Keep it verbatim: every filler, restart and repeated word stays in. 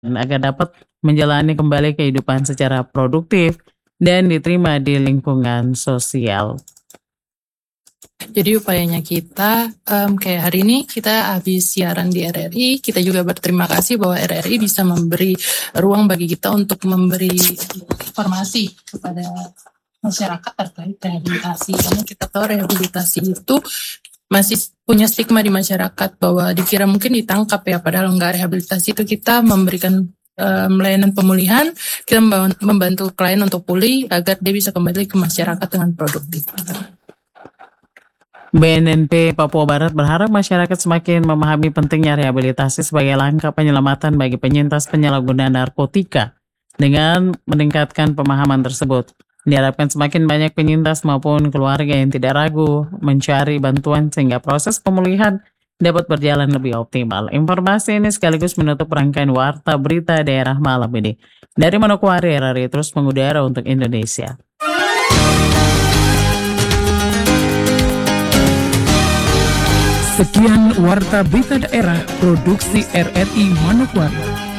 agar dapat menjalani kembali kehidupan secara produktif dan diterima di lingkungan sosial. Jadi upayanya kita, um, kayak hari ini kita habis siaran di R R I, kita juga berterima kasih bahwa R R I bisa memberi ruang bagi kita untuk memberi informasi kepada masyarakat terkait rehabilitasi. Karena kita tahu rehabilitasi itu masih punya stigma di masyarakat bahwa dikira mungkin ditangkap ya, padahal enggak. Rehabilitasi itu kita memberikan um, layanan pemulihan, kita membantu klien untuk pulih agar dia bisa kembali ke masyarakat dengan produktif. B N N P Papua Barat berharap masyarakat semakin memahami pentingnya rehabilitasi sebagai langkah penyelamatan bagi penyintas penyalahgunaan narkotika. Dengan meningkatkan pemahaman tersebut, diharapkan semakin banyak penyintas maupun keluarga yang tidak ragu mencari bantuan sehingga proses pemulihan dapat berjalan lebih optimal. Informasi ini sekaligus menutup rangkaian Warta Berita Daerah malam ini. Dari Manokwari, R R I terus mengudara untuk Indonesia. Sekian Warta Berita Daerah Produksi R R I Manokwari.